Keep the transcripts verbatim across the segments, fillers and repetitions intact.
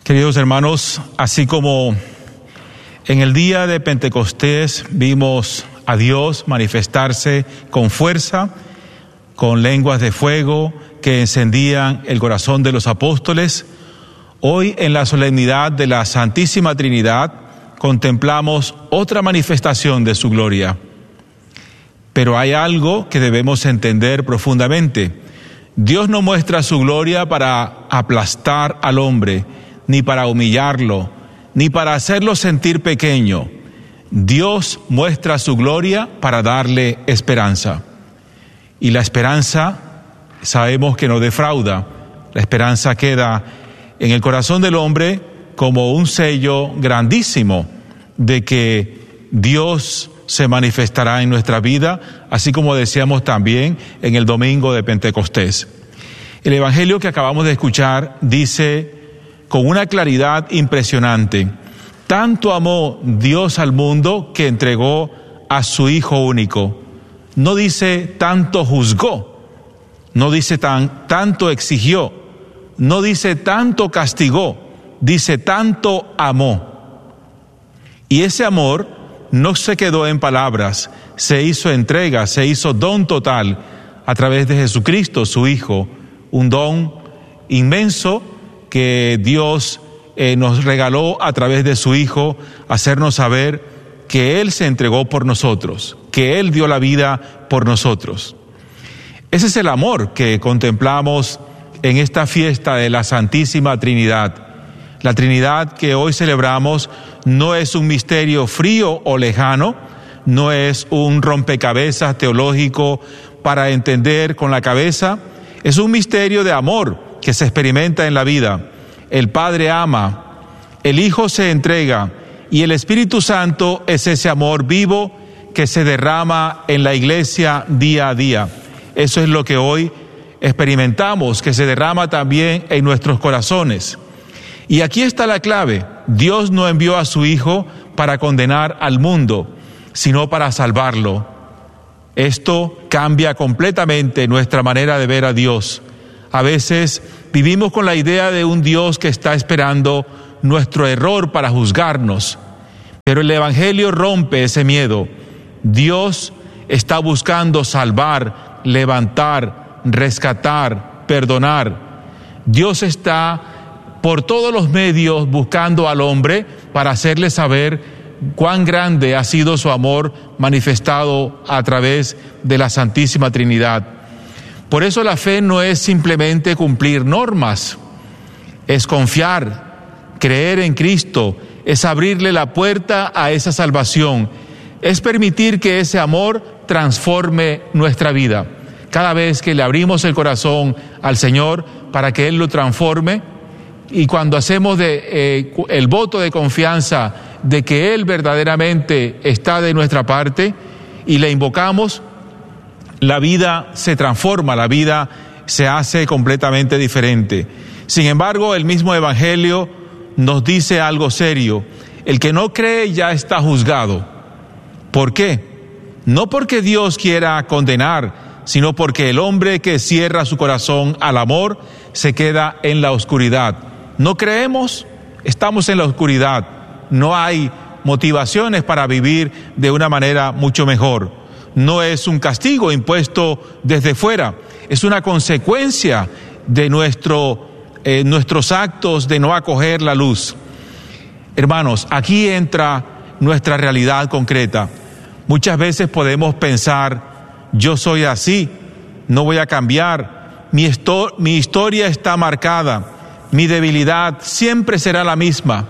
Queridos hermanos, así como en el día de Pentecostés vimos a Dios manifestarse con fuerza, con lenguas de fuego que encendían el corazón de los apóstoles, hoy en la solemnidad de la Santísima Trinidad contemplamos otra manifestación de su gloria. Pero hay algo que debemos entender profundamente. Dios no muestra su gloria para aplastar al hombre, ni para humillarlo, ni para hacerlo sentir pequeño. Dios muestra su gloria para darle esperanza. Y la esperanza, sabemos que no defrauda. La esperanza queda en el corazón del hombre como un sello grandísimo de que Dios se manifestará en nuestra vida, así como decíamos también en el domingo de Pentecostés. El Evangelio que acabamos de escuchar dice con una claridad impresionante: tanto amó Dios al mundo que entregó a su Hijo único. No dice tanto juzgó, no dice tan, tanto exigió, no dice tanto castigó, dice tanto amó. Y ese amor no se quedó en palabras, se hizo entrega, se hizo don total a través de Jesucristo, su Hijo, un don inmenso que Dios eh, nos regaló a través de su Hijo, hacernos saber que Él se entregó por nosotros, que Él dio la vida por nosotros. Ese es el amor que contemplamos en esta fiesta de la Santísima Trinidad. La Trinidad que hoy celebramos no es un misterio frío o lejano, no es un rompecabezas teológico para entender con la cabeza, es un misterio de amor que se experimenta en la vida. El Padre ama, el Hijo se entrega y el Espíritu Santo es ese amor vivo que se derrama en la iglesia día a día. Eso es lo que hoy experimentamos, que se derrama también en nuestros corazones. Y aquí está la clave: Dios no envió a su Hijo para condenar al mundo, sino para salvarlo. Esto cambia completamente nuestra manera de ver a Dios. A veces vivimos con la idea de un Dios que está esperando nuestro error para juzgarnos, pero el Evangelio rompe ese miedo. Dios está buscando salvar, levantar, rescatar, perdonar. Dios está por todos los medios buscando al hombre para hacerle saber cuán grande ha sido su amor manifestado a través de la Santísima Trinidad. Por eso la fe no es simplemente cumplir normas, es confiar, creer en Cristo, es abrirle la puerta a esa salvación, es permitir que ese amor transforme nuestra vida. Cada vez que le abrimos el corazón al Señor para que Él lo transforme, y cuando hacemos de, eh, el voto de confianza de que Él verdaderamente está de nuestra parte y le invocamos, la vida se transforma, la vida se hace completamente diferente. Sin embargo, el mismo Evangelio nos dice algo serio: el que no cree ya está juzgado. ¿Por qué? No porque Dios quiera condenar, sino porque el hombre que cierra su corazón al amor se queda en la oscuridad. No creemos, estamos en la oscuridad. No hay motivaciones para vivir de una manera mucho mejor. No es un castigo impuesto desde fuera, es una consecuencia de nuestro, eh, nuestros actos de no acoger la luz. Hermanos, aquí entra nuestra realidad concreta. Muchas veces podemos pensar: yo soy así, no voy a cambiar, mi, esto, mi historia está marcada, mi debilidad siempre será la misma.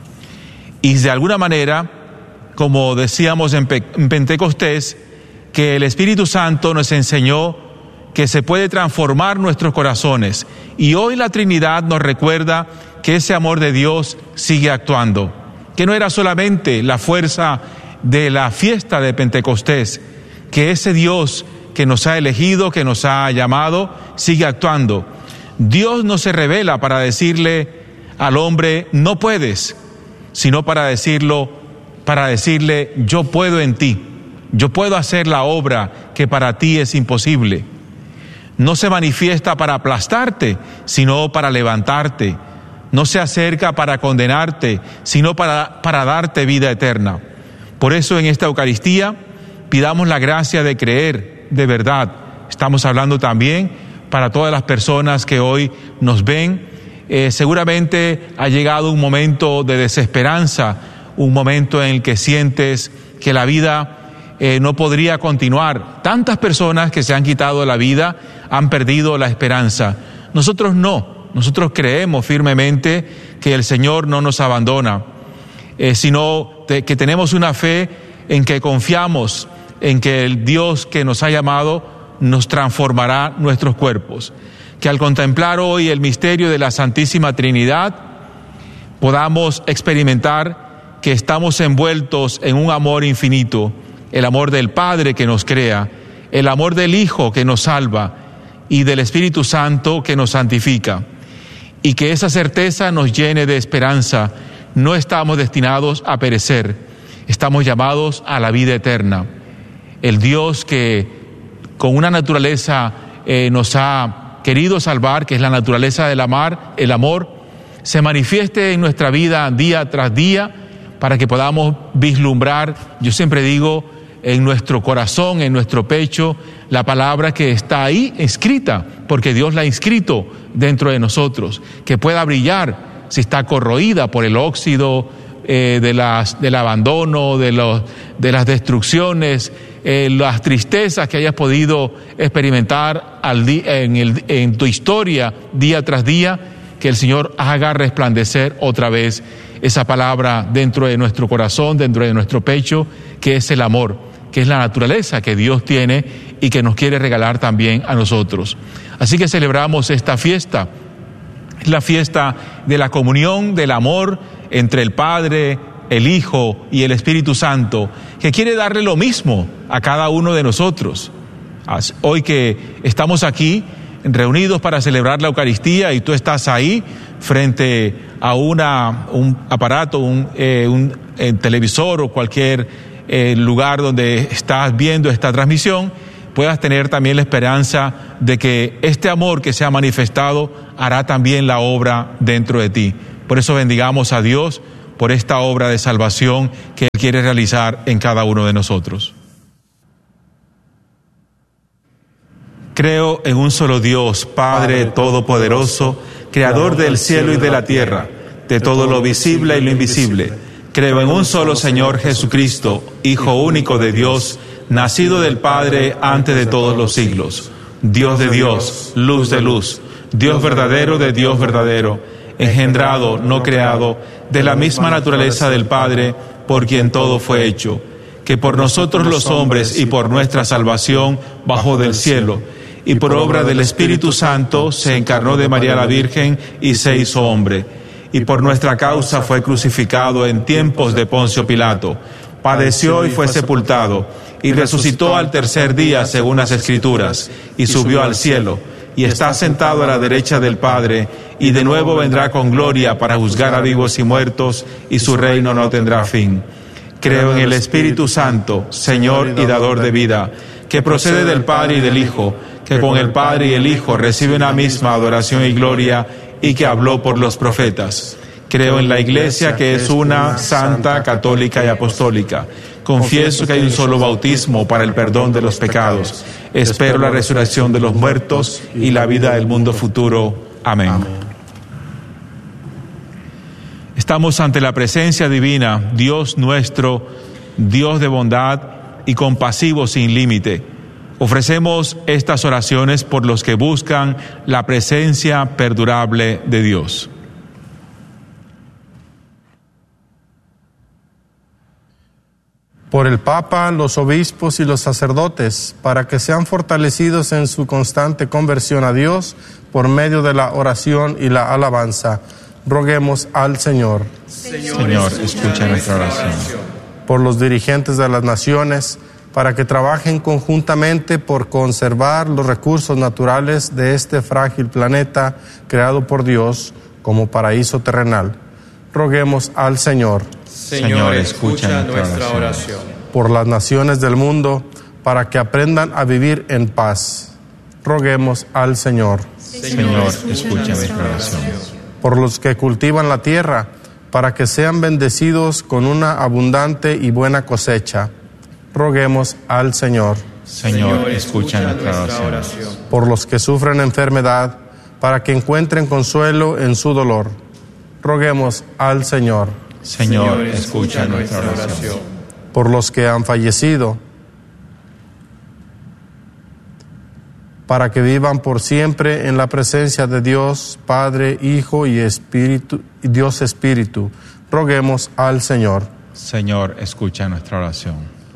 Y de alguna manera, como decíamos en, Pe- en Pentecostés, que el Espíritu Santo nos enseñó que se puede transformar nuestros corazones. Y hoy la Trinidad nos recuerda que ese amor de Dios sigue actuando, que no era solamente la fuerza de la fiesta de Pentecostés, que ese Dios que nos ha elegido, que nos ha llamado, sigue actuando. Dios no se revela para decirle al hombre: no puedes, sino para decirlo, para decirle: yo puedo en ti, yo puedo hacer la obra que para ti es imposible. No se manifiesta para aplastarte, sino para levantarte, No se acerca para condenarte, sino para, para darte vida eterna. Por eso en esta Eucaristía pidamos la gracia de creer de verdad. Estamos hablando también para todas las personas que hoy nos ven. Eh, seguramente ha llegado un momento de desesperanza, un momento en el que sientes que la vida eh, no podría continuar. Tantas personas que se han quitado la vida han perdido la esperanza. Nosotros no, nosotros creemos firmemente que el Señor no nos abandona, eh, sino de, que tenemos una fe en que confiamos en que el Dios que nos ha llamado nos transformará nuestros cuerpos. Que al contemplar hoy el misterio de la Santísima Trinidad podamos experimentar que estamos envueltos en un amor infinito, el amor del Padre que nos crea, el amor del Hijo que nos salva y del Espíritu Santo que nos santifica, y que esa certeza nos llene de esperanza. No estamos destinados a perecer, estamos llamados a la vida eterna. El Dios que con una naturaleza eh, nos ha querido salvar, que es la naturaleza del amar, el amor, se manifieste en nuestra vida día tras día para que podamos vislumbrar, yo siempre digo, en nuestro corazón, en nuestro pecho, la palabra que está ahí escrita, porque Dios la ha inscrito dentro de nosotros, que pueda brillar si está corroída por el óxido eh, de las, del abandono, de, los, de las destrucciones, eh, las tristezas que hayas podido experimentar al di- en, el, en tu historia día tras día, que el Señor haga resplandecer otra vez esa palabra dentro de nuestro corazón, dentro de nuestro pecho, que es el amor, que es la naturaleza que Dios tiene y que nos quiere regalar también a nosotros. Así que celebramos esta fiesta, la fiesta de la comunión, del amor entre el Padre, el Hijo y el Espíritu Santo, que quiere darle lo mismo a cada uno de nosotros. Hoy que estamos aquí reunidos para celebrar la Eucaristía y tú estás ahí frente a una, un aparato, un, eh, un eh, televisor o cualquier eh, lugar donde estás viendo esta transmisión, puedas tener también la esperanza de que este amor que se ha manifestado hará también la obra dentro de ti. Por eso bendigamos a Dios por esta obra de salvación que Él quiere realizar en cada uno de nosotros. Creo en un solo Dios, Padre Todopoderoso, Creador del cielo y de la tierra, de todo lo visible y lo invisible. Creo en un solo Señor Jesucristo, Hijo único de Dios, nacido del Padre antes de todos los siglos. Dios de Dios, luz de luz, Dios verdadero de Dios verdadero, engendrado, no creado, de la misma naturaleza del Padre, por quien todo fue hecho, que por nosotros los hombres y por nuestra salvación bajó del cielo, y por obra del Espíritu Santo se encarnó de María la Virgen y se hizo hombre, y por nuestra causa fue crucificado en tiempos de Poncio Pilato, padeció y fue sepultado, y resucitó al tercer día según las Escrituras, y subió al cielo, y está sentado a la derecha del Padre, y de nuevo vendrá con gloria para juzgar a vivos y muertos, y su reino no tendrá fin. Creo en el Espíritu Santo, Señor y dador de vida, que procede del Padre y del Hijo, que con el Padre y el Hijo recibe una misma adoración y gloria, y que habló por los profetas. Creo en la Iglesia, que es una, santa, católica y apostólica. Confieso que hay un solo bautismo para el perdón de los pecados. Espero la resurrección de los muertos y la vida del mundo futuro. Amén. Estamos ante la presencia divina, Dios nuestro, Dios de bondad y compasivo sin límite. Ofrecemos estas oraciones por los que buscan la presencia perdurable de Dios. Por el Papa, los obispos y los sacerdotes, para que sean fortalecidos en su constante conversión a Dios por medio de la oración y la alabanza. Roguemos al Señor. Señor, escucha nuestra oración. Por los dirigentes de las naciones, para que trabajen conjuntamente por conservar los recursos naturales de este frágil planeta creado por Dios como paraíso terrenal. Roguemos al Señor. Señor, escucha nuestra oración. Por las naciones del mundo, para que aprendan a vivir en paz. Roguemos al Señor. Señor, escucha nuestra oración. por los que cultivan la tierra, para que sean bendecidos con una abundante y buena cosecha. Roguemos al Señor. Señor, escucha nuestra oración. Por los que sufren enfermedad, para que encuentren consuelo en su dolor. Roguemos al Señor. Señor, escucha nuestra oración. Por los que han fallecido, para que vivan por siempre en la presencia de Dios, Padre, Hijo y Espíritu, y Dios Espíritu. Roguemos al Señor. Señor, escucha nuestra oración.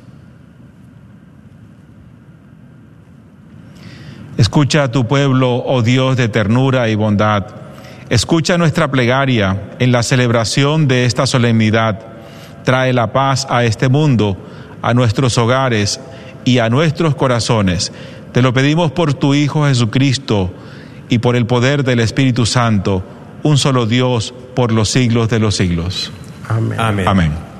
Escucha a tu pueblo, oh Dios de ternura y bondad. Escucha nuestra plegaria en la celebración de esta solemnidad. Trae la paz a este mundo, a nuestros hogares y a nuestros corazones. Te lo pedimos por tu Hijo Jesucristo y por el poder del Espíritu Santo, un solo Dios por los siglos de los siglos. Amén. Amén. Amén.